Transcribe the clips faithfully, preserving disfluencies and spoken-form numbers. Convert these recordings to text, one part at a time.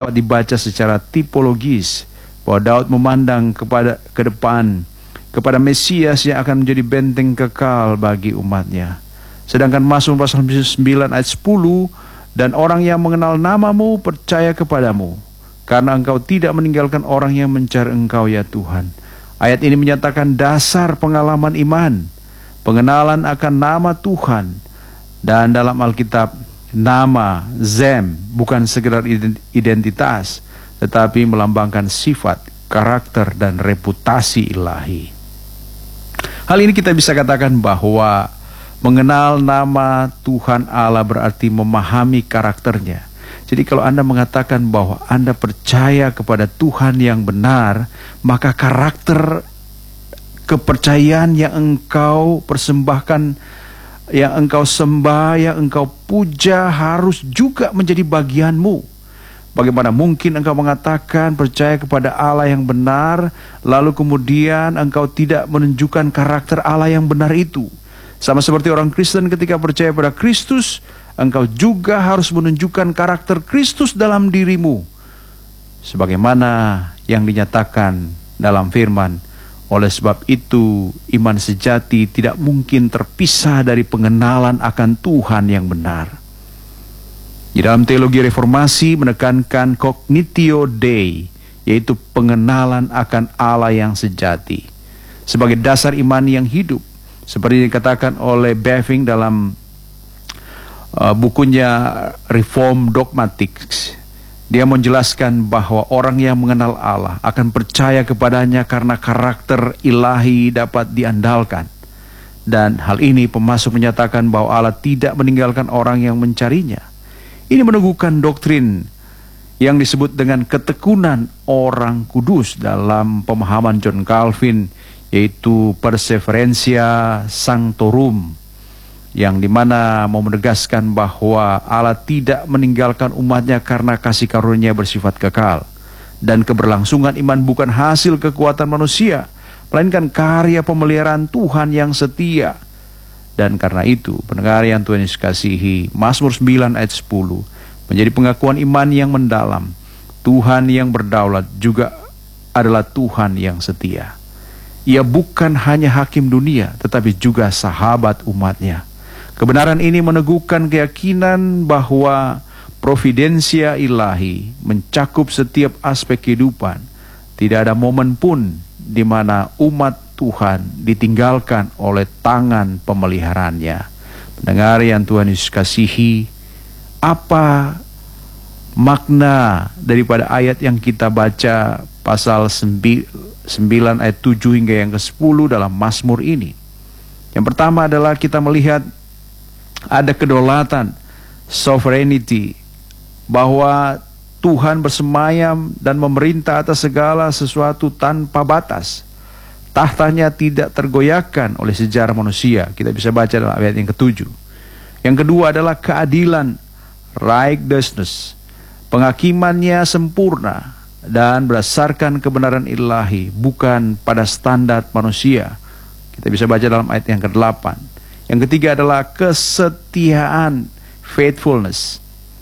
dapat dibaca secara tipologis bahwa Daud memandang kepada ke depan kepada Mesias yang akan menjadi benteng kekal bagi umatnya. Sedangkan Mazmur pasal sembilan ayat sepuluh, dan orang yang mengenal namamu percaya kepadamu, karena engkau tidak meninggalkan orang yang mencari engkau ya Tuhan. Ayat ini menyatakan dasar pengalaman iman, pengenalan akan nama Tuhan. Dan dalam Alkitab, nama Zem bukan sekedar identitas, tetapi melambangkan sifat, karakter, dan reputasi ilahi. Hal ini kita bisa katakan bahwa mengenal nama Tuhan Allah berarti memahami karakternya. Jadi kalau Anda mengatakan bahwa Anda percaya kepada Tuhan yang benar, maka karakter kepercayaan yang engkau persembahkan, yang engkau sembah, yang engkau puja harus juga menjadi bagianmu. Bagaimana mungkin engkau mengatakan percaya kepada Allah yang benar, lalu kemudian engkau tidak menunjukkan karakter Allah yang benar itu? Sama seperti orang Kristen ketika percaya pada Kristus, engkau juga harus menunjukkan karakter Kristus dalam dirimu, sebagaimana yang dinyatakan dalam firman. Oleh sebab itu, iman sejati tidak mungkin terpisah dari pengenalan akan Tuhan yang benar. Di dalam teologi reformasi menekankan cognitio Dei, yaitu pengenalan akan Allah yang sejati, sebagai dasar iman yang hidup. Seperti dikatakan oleh Bavinck dalam uh, bukunya Reform Dogmatics. Dia menjelaskan bahwa orang yang mengenal Allah akan percaya kepadanya karena karakter ilahi dapat diandalkan. Dan hal ini pemasuk menyatakan bahwa Allah tidak meninggalkan orang yang mencarinya. Ini meneguhkan doktrin yang disebut dengan ketekunan orang kudus dalam pemahaman John Calvin, yaitu Perseverantia Sanctorum, yang dimana mau menegaskan bahwa Allah tidak meninggalkan umatnya karena kasih karunia bersifat kekal, dan keberlangsungan iman bukan hasil kekuatan manusia, melainkan karya pemeliharaan Tuhan yang setia. Dan karena itu, pendengar yang Tuhan Yesus kasihi, Mazmur sembilan ayat sepuluh menjadi pengakuan iman yang mendalam. Tuhan yang berdaulat juga adalah Tuhan yang setia. Ia bukan hanya hakim dunia, tetapi juga sahabat umatnya. Kebenaran ini meneguhkan keyakinan bahwa providensia ilahi mencakup setiap aspek kehidupan. Tidak ada momen pun di mana umat Tuhan ditinggalkan oleh tangan pemeliharaannya. Pendengar yang Tuhan Yesus kasihi, apa makna daripada ayat yang kita baca pasal sembilan ayat tujuh hingga yang ke sepuluh dalam Mazmur ini? Yang pertama adalah kita melihat ada kedaulatan, sovereignty, bahwa Tuhan bersemayam dan memerintah atas segala sesuatu tanpa batas. Tahtanya tidak tergoyahkan oleh sejarah manusia. Kita bisa baca dalam ayat yang ketujuh. Yang kedua adalah keadilan, righteousness. Penghakimannya sempurna dan berdasarkan kebenaran ilahi, bukan pada standar manusia. Kita bisa baca dalam ayat yang kedelapan. Yang ketiga adalah kesetiaan, faithfulness.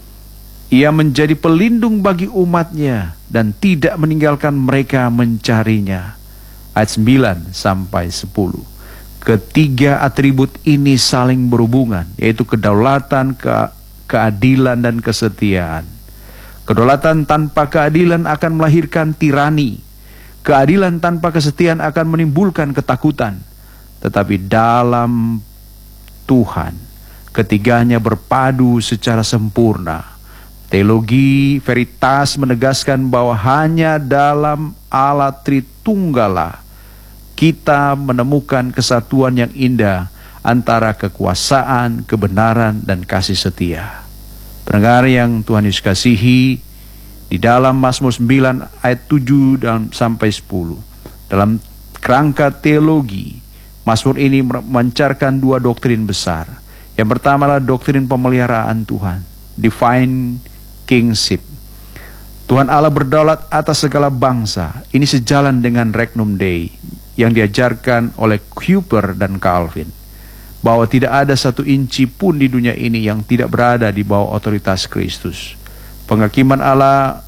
Ia menjadi pelindung bagi umatnya dan tidak meninggalkan mereka mencarinya. Ayat sembilan sampai sepuluh. Ketiga atribut ini saling berhubungan, yaitu kedaulatan, ke keadilan, dan kesetiaan. Kedaulatan tanpa keadilan akan melahirkan tirani. Keadilan tanpa kesetiaan akan menimbulkan ketakutan. Tetapi dalam Tuhan, ketiganya berpadu secara sempurna. Teologi veritas menegaskan bahwa hanya dalam Allah Tritunggalah kita menemukan kesatuan yang indah antara kekuasaan, kebenaran, dan kasih setia. Pendengar yang Tuhan Yesus kasihi, di dalam Mazmur sembilan ayat tujuh dan sampai sepuluh, dalam kerangka teologi, Mazmur ini memancarkan dua doktrin besar. Yang pertama adalah doktrin pemeliharaan Tuhan, divine kingship. Tuhan Allah berdaulat atas segala bangsa. Ini sejalan dengan Regnum Dei yang diajarkan oleh Kuyper dan Calvin, bahwa tidak ada satu inci pun di dunia ini yang tidak berada di bawah otoritas Kristus. Penghakiman Allah